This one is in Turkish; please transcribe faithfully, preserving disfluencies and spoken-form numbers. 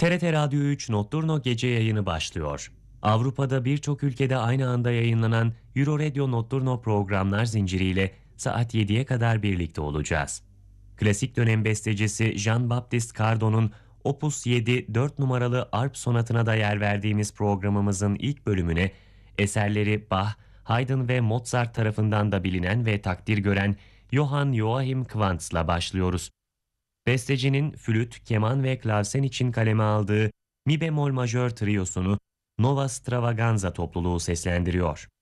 T R T Radyo üç Notturno gece yayını başlıyor. Avrupa'da birçok ülkede aynı anda yayınlanan Euroradio Notturno programlar zinciriyle saat yediye kadar birlikte olacağız. Klasik dönem bestecisi Jean-Baptiste Cardon'un Opus yedi dört numaralı arp sonatına da yer verdiğimiz programımızın ilk bölümüne eserleri Bach, Haydn ve Mozart tarafından da bilinen ve takdir gören Johann Joachim Quantz'la başlıyoruz. Bestecinin flüt, keman ve klavsen için kaleme aldığı mi bemol majör triyosunu Nova Stravaganza topluluğu seslendiriyor.